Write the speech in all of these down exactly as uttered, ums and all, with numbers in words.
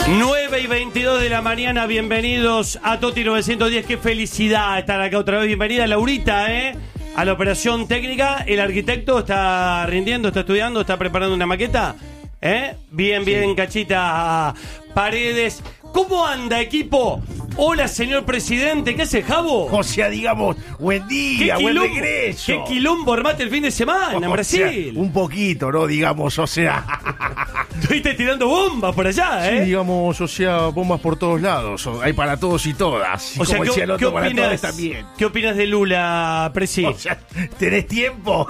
nueve y veintidós de la mañana, bienvenidos a Toti novecientos diez. Qué felicidad estar acá otra vez. Bienvenida Laurita, ¿eh? A la operación técnica. El arquitecto está rindiendo, está estudiando, está preparando una maqueta. ¿Eh? Bien, bien, sí. Cachita Paredes. ¿Cómo anda, equipo? Hola, señor presidente. ¿Qué hace, Javo? O sea, digamos, buen día, buen regreso. ¿Qué quilombo armaste el fin de semana en Brasil? Sea, un poquito, ¿no? Digamos, o sea... Estuviste tirando bombas por allá, ¿eh? Sí, digamos, o sea, bombas por todos lados. Hay para todos y todas. Y o sea, como ¿qué, decía el otro, ¿qué para opinas, todos también. ¿Qué opinas de Lula, presi? O sea, ¿tenés tiempo?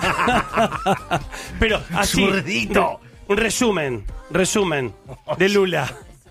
Pero así... Zurdito. Un resumen, resumen de Lula.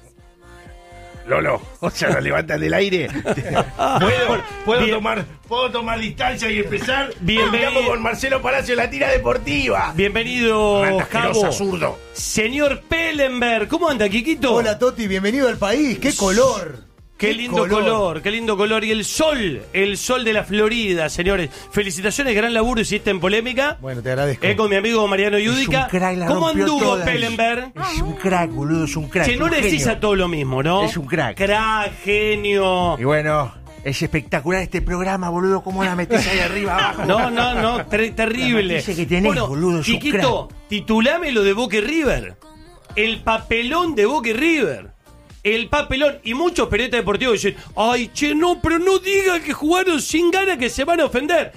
Lolo, o sea, lo levantan del aire. ¿Puedo, puedo, tomar, ¿Puedo tomar distancia y empezar? Bienvenido con Marcelo Palacio, la tira deportiva. Bienvenido, Javo. Zurdo. Señor Pellenberg, ¿cómo anda, Quiquito? Hola, Toti, bienvenido al país. ¡Qué color! Qué, qué lindo color. color, qué lindo color. Y el sol, el sol de la Florida, señores. Felicitaciones, gran laburo, hiciste en polémica. Bueno, te agradezco. Eh, con mi amigo Mariano Yudica. Crack, ¿Cómo anduvo Pellenberg? Es un crack, boludo, es un crack. Que no le decís a todo lo mismo, ¿no? Es un crack. Crack, genio. Y bueno, es espectacular este programa, boludo. ¿Cómo la metés ahí arriba, abajo? No, no, no, ter terrible. Dice que tenés, bueno, boludo, es Chiquito, un crack. Titulame lo de Boca y River. El papelón de Boca y River. El papelón. Y muchos periodistas deportivos dicen: ay, che, no, pero no digan que jugaron sin ganas, que se van a ofender.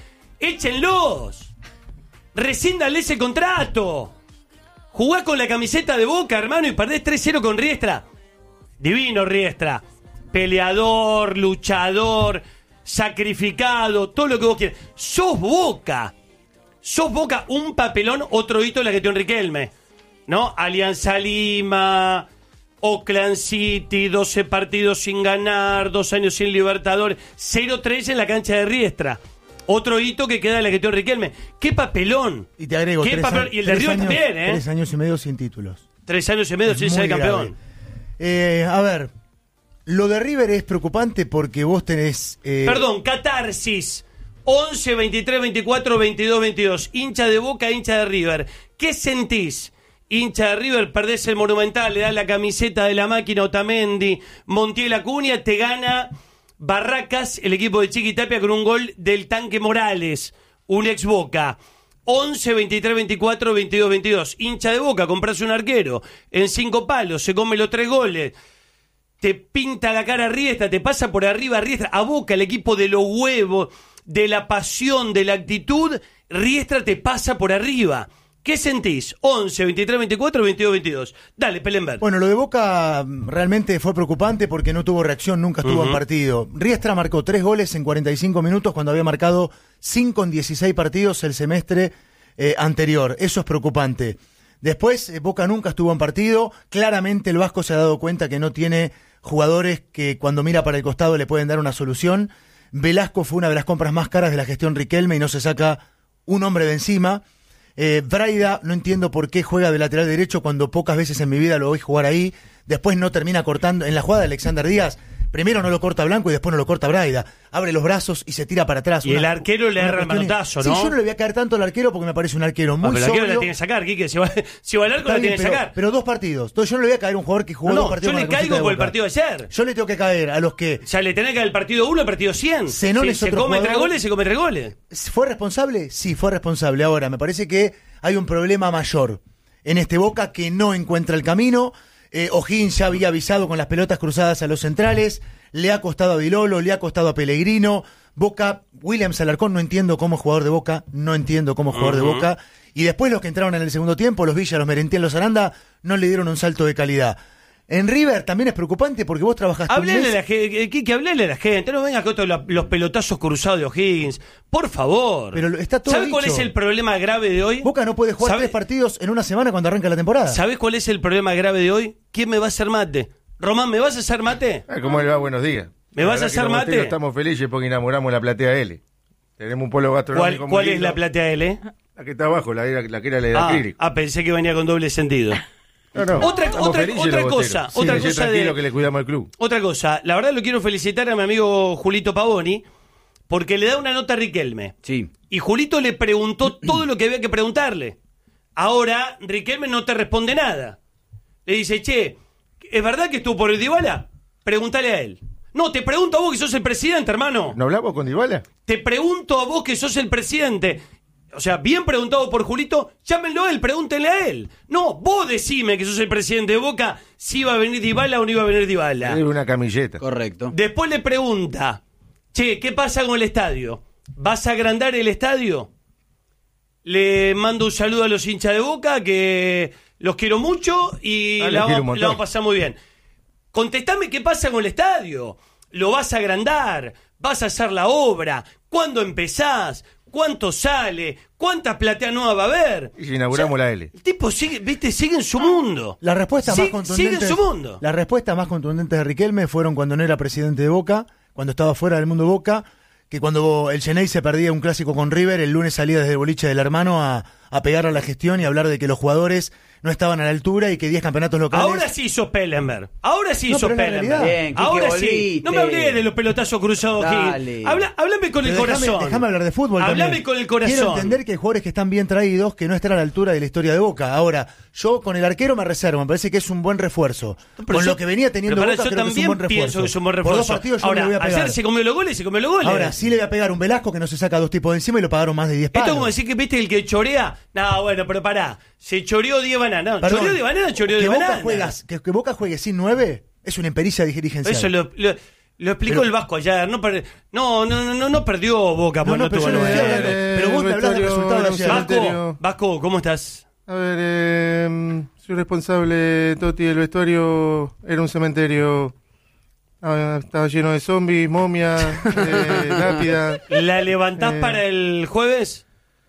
Échenlos. Rescíndale ese contrato. Jugás con la camiseta de Boca, hermano, y perdés tres cero con Riestra. Divino Riestra. Peleador, luchador, sacrificado, todo lo que vos quieras. Sos Boca. Sos Boca. Un papelón, otro hito en la que te Riquelme, ¿no? Alianza Lima, Oakland City, doce partidos sin ganar, dos años sin Libertadores, cero tres en la cancha de Riestra. Otro hito que queda de la que te Riquelme. ¡Qué papelón! Y te agrego, ¿Qué tres papelón? Y el de River años, también, ¿eh? Tres años y medio sin títulos. Tres años y medio sin ser campeón. Eh, a ver, lo de River es preocupante porque vos tenés... Eh... Perdón, catarsis. once, veintitrés, veinticuatro, veintidós, veintidós. Hincha de Boca, hincha de River. ¿Qué sentís? Hincha de River, perdés el Monumental, le das la camiseta de la máquina Otamendi, Montiel Acuña, te gana Barracas, el equipo de Chiqui Tapia, con un gol del Tanque Morales, un ex Boca. once, veintitrés, veinticuatro, veintidós, veintidós. Hincha de Boca, compras un arquero en cinco palos, se come los tres goles, te pinta la cara a Riestra, te pasa por arriba a Riestra, a Boca, el equipo de los huevos, de la pasión, de la actitud, Riestra te pasa por arriba. ¿Qué sentís? once, veintitrés, veinticuatro, veintidós, veintidós. Dale, Pellenberg. Bueno, lo de Boca realmente fue preocupante porque no tuvo reacción, nunca estuvo uh-huh. en partido. Riestra marcó tres goles en cuarenta y cinco minutos cuando había marcado cinco en dieciséis partidos el semestre eh, anterior. Eso es preocupante. Después, eh, Boca nunca estuvo en partido. Claramente el Vasco se ha dado cuenta que no tiene jugadores que cuando mira para el costado le pueden dar una solución. Velasco fue una de las compras más caras de la gestión Riquelme y no se saca un hombre de encima. Eh, Braida, no entiendo por qué juega de lateral derecho cuando pocas veces en mi vida lo oí jugar ahí. Después no termina cortando. En la jugada de Alexander Díaz, primero no lo corta Blanco y después no lo corta Braida. Abre los brazos y se tira para atrás. Y una, el arquero le agarra el manotazo, ¿no? Sí, yo no le voy a caer tanto al arquero porque me parece un arquero muy ah, pero el arquero sobrio. la tiene que sacar, Quique. Si va, si va al arco, la tiene que sacar. Pero dos partidos. Entonces yo no le voy a caer a un jugador que jugó no, no, dos partidos. Yo le caigo por el partido de ayer. Yo le tengo que caer a los que... O sea, le tenés que caer el partido uno, el partido cien. Zenón si es se otro come jugador. tres goles, se come tres goles. ¿Fue responsable? Sí, fue responsable. Ahora, me parece que hay un problema mayor en este Boca que no encuentra el camino. Eh, O'Higgins ya había avisado con las pelotas cruzadas a los centrales. Le ha costado a Vilolo, le ha costado a Pellegrino. Boca, Williams Alarcón, no entiendo cómo es jugador de Boca, no entiendo cómo es jugador uh-huh. de Boca. Y después los que entraron en el segundo tiempo, los Villa, los Merentiel, los Aranda, no le dieron un salto de calidad. En River también es preocupante porque vos trabajaste hablele un mes... a la gente, Kike, hablele a la gente, no vengas con todos los, los pelotazos cruzados de O'Higgins, por favor. Pero está todo ¿Sabes dicho. Cuál es el problema grave de hoy? Boca no puede jugar ¿Sabe? tres partidos en una semana cuando arranca la temporada. ¿Sabés cuál es el problema grave de hoy? ¿Quién me va a hacer mate? Román, ¿me vas a hacer mate? Ah, ¿cómo le va? Buenos días. ¿Me la vas a hacer mate? Estamos felices porque inauguramos la Platea L. Tenemos un polo gastronómico ¿Cuál, muy cuál lindo. es la Platea L? La que está abajo, la, la que era la de ah, acrílico. Ah, pensé que venía con doble sentido. No, no. Otra, otra, otra cosa, sí, otra cosa de que le cuidamos al club. Otra cosa, la verdad lo quiero felicitar a mi amigo Julito Pavoni porque le da una nota a Riquelme. Sí. Y Julito le preguntó todo lo que había que preguntarle. Ahora Riquelme no te responde nada. Le dice, che, ¿Es verdad que estuvo por el Dybala? Pregúntale a él. No, te pregunto a vos que sos el presidente, hermano. ¿No hablamos con Dybala? Te pregunto a vos que sos el presidente. O sea, bien preguntado por Julito, llámenlo a él, pregúntenle a él. No, vos decime que sos el presidente de Boca, si iba a venir Dybala o no iba a venir Dybala. Era una camilleta. Correcto. Después le pregunta, che, ¿qué pasa con el estadio? ¿Vas a agrandar el estadio? Le mando un saludo a los hinchas de Boca, que los quiero mucho y Ah, la, los quiero un vamos, montón. la vamos a pasar muy bien. Contestame qué pasa con el estadio. ¿Lo vas a agrandar? ¿Vas a hacer la obra? ¿Cuándo empezás? ¿Cuánto sale? ¿Cuántas plateas nuevas va a haber? Y si inauguramos O sea, la L. El tipo sigue, viste, sigue en su mundo. Las respuestas Sí- más contundentes. Sigue en su mundo. Las respuestas más contundentes de Riquelme fueron cuando no era presidente de Boca, cuando estaba fuera del mundo de Boca, que cuando el Xenei se perdía un clásico con River, el lunes salía desde el boliche del hermano a, a pegar a la gestión y a hablar de que los jugadores no estaban a la altura y que diez campeonatos locales. Ahora sí sos Pellenberg. Ahora sí No, sos pero es la Pellenberg. realidad. Bien, Quique, Ahora sí. volviste. No me hablé de los pelotazos cruzados, Dale. Gil. Habla, háblame con el Pero déjame- corazón. Déjame hablar de fútbol. Háblame también. con el corazón. Quiero entender que hay jugadores que están bien traídos, que no están a la altura de la historia de Boca. Ahora, yo con el arquero me reservo, me parece que es un buen refuerzo. Pero con yo- lo que venía teniendo pero para, Boca, yo creo que es un también buen refuerzo. pienso que es un buen Por refuerzo. dos partidos yo Ahora, no le voy a pegar. ayer se comió los goles y se comió los goles. Ahora, sí le voy a pegar un Velasco que no se saca dos tipos de encima y lo pagaron más de diez palos. Esto es como decir que viste el que chorea. No, bueno, pero pará. Se choreó diez bananas. No, Perdón, choreó de banana, choreó que de Boca banana. juegas- que, que Boca juegue sin nueve es una impericia dirigencial. Eso lo, lo, lo explicó Pero- el Vasco ayer. No, per- no, no, no, no, no perdió Boca. No, porque no, no pero tuvo yo no nueve. estoy hablando- Eh, pero vos me hablas del vestuario, resultado de era un ayer. Vasco, cementerio. Vasco, ¿cómo estás? A ver, eh, soy responsable, Toti, el vestuario era un cementerio. Ah, estaba lleno de zombies, momias, eh, lápidas. ¿La levantás Eh. para el jueves?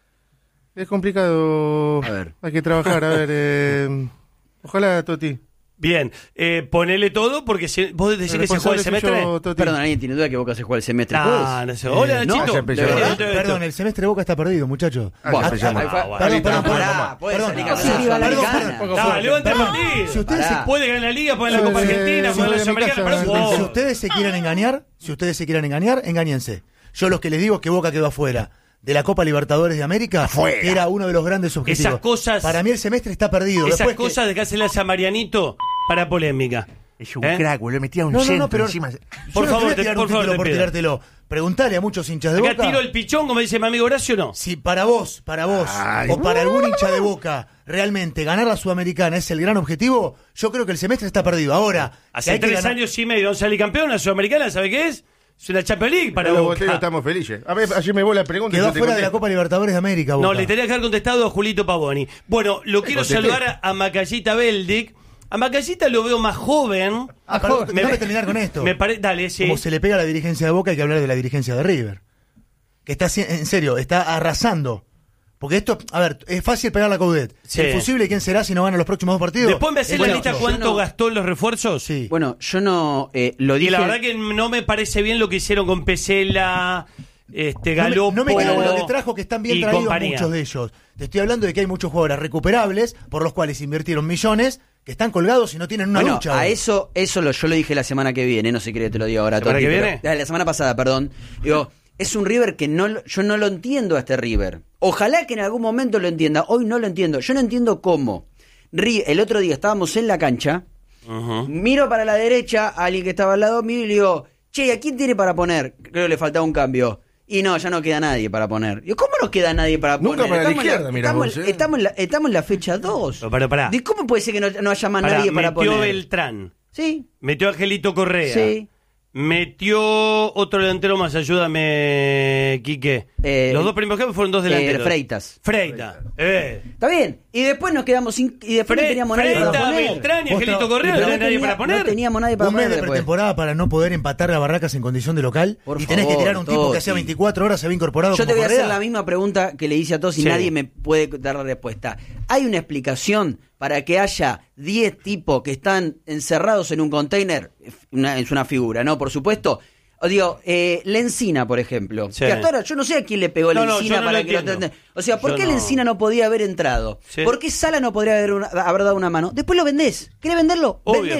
Es complicado. A ver. Hay que trabajar, a ver. Eh, ojalá, Toti. Bien, eh, ponele todo porque si, vos decís El que se juega el responsable soy semestre. yo, Toti. Perdón, ¿alguien tiene duda que Boca se juega el semestre No, jueves? no sé. Hola, Eh, Nachito. no, ya empezó. Vení, ¿Verdad? esto, esto. Perdón, el semestre de Boca está perdido, muchachos. Ah, Buah, se llama. ahí fue- Ah, perdón, perdón, pará, perdón, puede perdón. salir Ah, campeón sí, sudamericana. perdón, Dale, levanta el Perdón. partido. Si ustedes Pará. Puede ganar la liga, puede ganar la Copa Eh, Argentina, sí, puede ganar la voy a mi Sudamericana. casa, Pero sí. Si vos- ustedes se quieren engañar, si ustedes se quieren engañar, engáñense. Yo los que les digo es que Boca quedó afuera de la Copa Libertadores de América, Afuera. que era uno de los grandes objetivos. Esas cosas- Para mí el semestre está perdido. Esas Después que- cosas de que hacerle a Marianito para polémica. Es un ¿Eh? crack, boludo. Metía un No, no, centro no, pero encima. yo Por no te favor, voy a te- tirar por un favor, título te por pido. tirártelo. Preguntale a muchos hinchas de Acá Boca. tiro el pichón, como dice mi amigo Horacio, no. Si para vos, para vos, Ay. o para algún hincha de Boca, realmente ganar la Sudamericana es el gran objetivo, yo creo que el semestre está perdido. Ahora, que Hace hay que tres ganar- años y medio no salí campeón, la Sudamericana, ¿sabe qué es? Es una Champions League para Los Boca. boteros estamos felices. A ver, ayer me vos la pregunta. y quedó yo te fuera de la contesto. Copa Libertadores de América, Boca. No, le tenía que haber contestado a Julito Pavoni. Bueno, lo quiero contesté. saludar a, a Macallita Beldic. A Macallita lo veo más joven. Ah, perdón, Me- déjame terminar con esto. Me pare- Dale, sí. Como se le pega a la dirigencia de Boca, hay que hablar de la dirigencia de River. Que está, haci- en serio, está arrasando. Porque esto, a ver, es fácil pegar la Coudet. Sí. ¿Es posible quién será si no gana los próximos dos partidos? Después me hace Es la bueno, lista yo- cuánto no- gastó en los refuerzos. Sí. Bueno, yo no eh, lo Y dije. la verdad que no me parece bien lo que hicieron con Pesela, este, No me- Galopo. No me queda lo que trajo, que están bien y traídos compañía. muchos de ellos. Te estoy hablando de que hay muchos jugadores recuperables, por los cuales invirtieron millones, que están colgados y no tienen una Bueno, lucha. a hoy. eso, eso lo, yo lo dije la semana que viene, no sé qué te lo digo ahora. ¿Semana Toti, que pero- viene? eh, la semana pasada, perdón. Digo, es un River que no, lo- yo no lo entiendo a este River. Ojalá que en algún momento lo entienda. Hoy no lo entiendo. Yo no entiendo cómo. Ri- el otro día estábamos en la cancha, Ujú. miro para la derecha a alguien que estaba al lado mío y le digo, che, ¿a quién tiene para poner? Creo que le faltaba un cambio. Y no, ya no queda nadie para poner. Digo, ¿cómo no queda nadie para Nunca poner? para la Estamos en izquierda, mirá estamos, vos, en- eh. estamos en la, estamos en la fecha dos. Pero, pero, pará. ¿De cómo puede ser que no, no haya más Pará, nadie para metió poner? Beltrán, Sí, metió a Angelito Correa, sí. metió otro delantero más, ayúdame, Quique. Eh, Los dos primeros cambios fueron dos delanteros. Eh, Freitas. Freita. Eh. Está bien. Y después nos quedamos sin. Y después Fre- no teníamos nadie para Freita, poner. Beltrán y Vos Angelito tra- Correa, no pero tenés no nadie tenía- para poner. No teníamos nadie para Un mes poner de después. pretemporada para no poder empatar a Barracas en condición de local. Por y tenés favor, que tirar a un tipo Toti. que hacía veinticuatro horas se había incorporado Yo te como voy a hacer Correa. la misma pregunta que le hice a todos y Sí. nadie me puede dar la respuesta. ¿Hay una explicación para que haya diez tipos que están encerrados en un container? Una- es una figura, ¿no? Por supuesto. O digo, eh, Lencina, por ejemplo. Sí. Que hasta ahora yo no sé a quién le pegó No, no, Lencina yo no para lo que lo entiendo. entienda. O sea, ¿por Yo qué no. Lencina no podía haber entrado? Sí. ¿Por qué Sala no podría haber, una- haber dado una mano? Después lo vendés. ¿Querés venderlo? Obvio. Vendelo.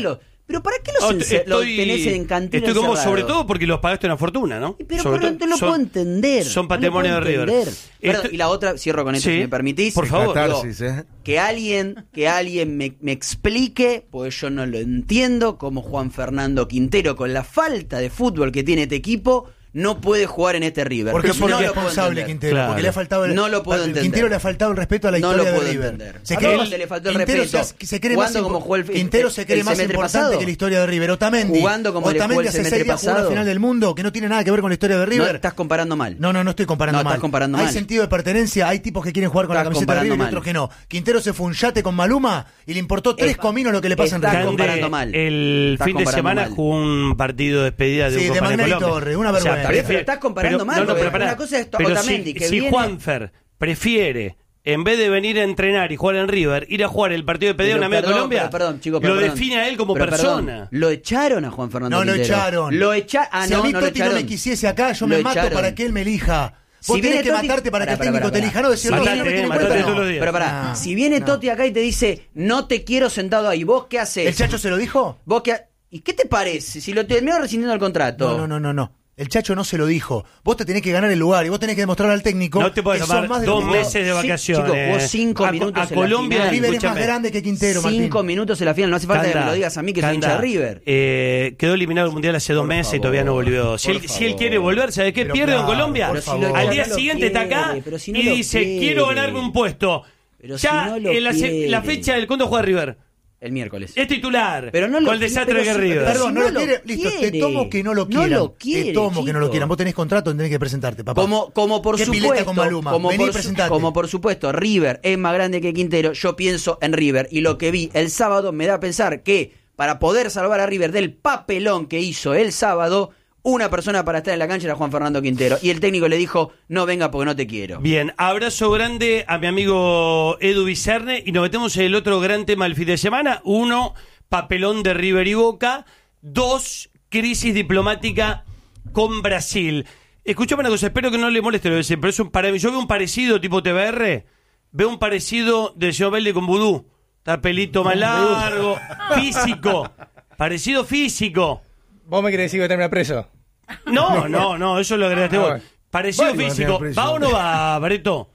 Pero ¿para qué los, No, encer- los estoy, tenés en cantina estoy como encerrado? sobre todo porque los pagaste una fortuna, ¿no? Pero sobre por- no lo son- puedo entender. Son no lo patrimonio puedo de River. entender. Perdón, Esto- y la otra, cierro con esto Sí, si me permitís. por favor. Catarsis, ¿eh? Que alguien, que alguien me, me explique, porque yo no lo entiendo, cómo Juan Fernando Quintero, con la falta de fútbol que tiene este equipo, no puede jugar en este River. Porque es no por lo puedo responsable entender. Quintero, Claro. porque le ha faltado el, No lo puedo al- entender. Quintero le ha faltado el respeto a la No historia lo de puedo River. entender. Se ¿A cree dónde más- le faltó el Quintero respeto? se, se cree Jugando más como impo- jugó el- Quintero el- se cree el más semestre importante pasado. que la historia de River. Otamendi. Jugando como le jugó Otamendi el hace semestre seis días jugó la pasado. final del mundo, que no tiene nada que ver con la historia de River. No estás comparando mal. No, no, no estoy comparando No, mal. estás comparando hay mal. sentido de pertenencia, hay tipos que quieren jugar con Estás la camiseta de comparando River y mal. otros que no. Quintero se fue un yate con Maluma y le importó tres Está- cominos lo que le pasa en estás River. comparando Cande, mal. El Estás fin de comparando semana mal. jugó un partido de despedida de Sí, un de compañero Magnelli Colombia. Torres, una vergüenza. Pero- pero estás comparando mal, no, no, porque pero pará. una cosa es Pero Otamendi, si, que si viene- Juanfer prefiere, en vez de venir a entrenar y jugar en River, ir a jugar el partido de despedida de Pero una media perdón, Colombia, pero perdón, chicos, pero lo perdón. define a él como Pero perdón, persona. lo echaron a Juan Fernando No lo Quintero. echaron. Lo echaron. Ah, si no, a mí no lo Totti no echaron. me quisiese acá, yo Lo me mato echaron. para que él me elija. Vos Si tenés viene que Totti- matarte para que Pará, el pará, técnico pará, te elija, no decir, no, Matate, si no me tiene en matate cuenta, todos no. los días. Pero pará, No, si viene no. Totti acá y te dice, no te quiero sentado ahí, ¿vos qué haces? ¿El Chacho se lo dijo? ¿Vos qué ha- ¿Y qué te parece? Si lo terminó rescindiendo el contrato. No, no, no, no, no. El Chacho no se lo dijo. Vos te tenés que ganar el lugar y vos tenés que demostrar al técnico No te puedes que sos tomar más de dos lo que jugó. meses de Sí, vacaciones. chicos, jugó cinco a, minutos a en la Colombia, final. River es más escúchame. grande que Quintero, Martín. Cinco minutos en la final. No hace falta que Canda, me lo digas a mí que soy Canda, hincha de River. eh, quedó eliminado el Mundial hace dos Por meses y favor, todavía no volvió. Si él, por si él favor. quiere volver, ¿sabes qué? Pero Pierde claro, en Colombia. por Pero si favor. lo- Al día no lo siguiente está acá quiere, pero si no y lo dice, quiere. quiero ganarme un puesto. Pero si ya no lo en la, se- quiere. la fecha del cuándo juega River. El miércoles. Es titular. Pero no lo con el quiere, desastre pero que si- River. pero Perdón, si no, no lo lo quiere. Listo, te quiere. tomo que no lo No quieran. lo quiere, te tomo que no lo chico. quieran. Vos tenés contrato, tenés que presentarte, papá. Como, como por ¿Qué pileta supuesto, con Maluma? como, Vení, por, su- presentate. como por supuesto, River es más grande que Quintero, yo pienso en River. Y lo que vi el sábado me da a pensar que para poder salvar a River del papelón que hizo el sábado, una persona para estar en la cancha era Juan Fernando Quintero. Y el técnico le dijo, no venga porque no te quiero. Bien, abrazo grande a mi amigo Edu Vicerne y nos metemos en el otro gran tema del fin de semana. Uno, papelón de River y Boca. Dos, crisis diplomática con Brasil. Escuchame una cosa, espero que no le moleste lo de siempre, pero es un, para mí, yo veo un parecido tipo T V R, veo un parecido del señor Velde con Vudú. Está pelito más largo, físico, parecido físico. ¿Vos me querés decir que termina preso? No, no, no, eso lo agregaste Ah, vos. bueno. Parecido Bueno, físico. tiene precio. ¿Va o no va, Bareto?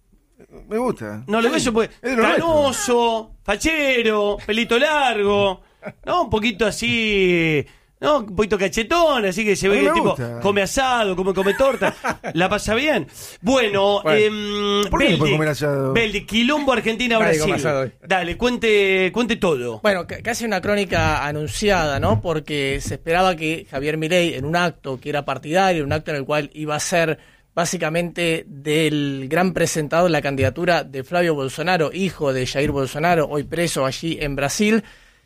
Me gusta. No, lo eso pues Es de lo nuestro. canoso, fachero, pelito largo, ¿no? Un poquito así, ¿no? Un poquito cachetón, así que se A ve mí que me tipo gusta. come asado, come, come torta, la pasa bien. Bueno, Bueno. em, ¿Por qué no Beldi, puede comer asado? Beldi, quilombo Nadie Argentina-Brasil. come asado hoy. Dale, cuente, cuente todo. Bueno, ca- casi una crónica anunciada, ¿no? Porque se esperaba que Javier Milei, en un acto que era partidario, un acto en el cual iba a ser básicamente del gran presentador de la candidatura de Flavio Bolsonaro, hijo de Jair Bolsonaro, hoy preso allí en Brasil.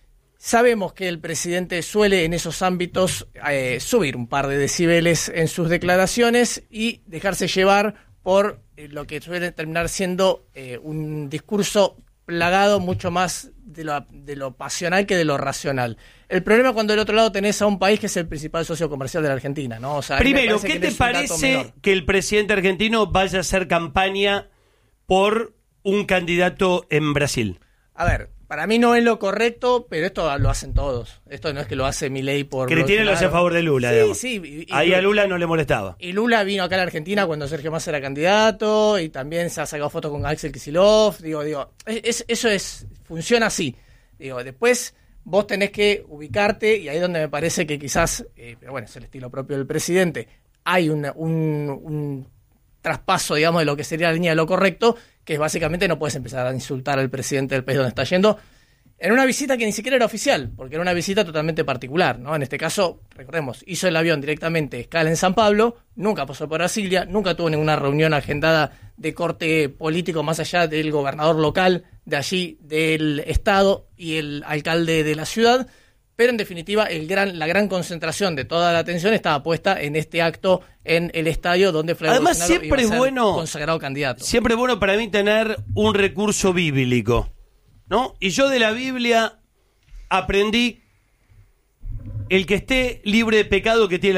Sabemos que el presidente suele en esos ámbitos eh, subir un par de decibeles en sus declaraciones y dejarse llevar por eh, lo que suele terminar siendo eh, un discurso plagado mucho más de lo, de lo pasional que de lo racional. El problema cuando del otro lado tenés a un país que es el principal socio comercial de la Argentina, ¿no? O sea, a mí me Primero, parece ¿qué que no te es un dato parece menor. que el presidente argentino vaya a hacer campaña por un candidato en Brasil? A ver, para mí no es lo correcto, pero esto lo hacen todos. Esto no es que lo hace Milei por Cristina lo hace a favor de Lula, Sí, digamos. sí. y- y- Ahí a Lula no le molestaba. Y Lula vino acá a la Argentina cuando Sergio Massa era candidato y también se ha sacado fotos con Axel Kicillof. Digo, digo, es, es- eso es, funciona así. Digo, después vos tenés que ubicarte y ahí es donde me parece que quizás, eh, pero bueno, es el estilo propio del presidente, hay una- un, un traspaso, digamos, de lo que sería la línea de lo correcto, que es básicamente no puedes empezar a insultar al presidente del país donde está yendo, en una visita que ni siquiera era oficial, porque era una visita totalmente particular, ¿no? En este caso, recordemos, hizo el avión directamente, escala en San Pablo, nunca pasó por Brasilia, nunca tuvo ninguna reunión agendada de corte político más allá del gobernador local de allí, del estado y el alcalde de la ciudad, pero en definitiva el gran, la gran concentración de toda la atención estaba puesta en este acto en el estadio donde Flavio Además, Bolsonaro siempre iba a es ser bueno- consagrado candidato. Siempre es bueno para mí tener un recurso bíblico, ¿no? Y yo de la Biblia aprendí: el que esté libre de pecado que tiene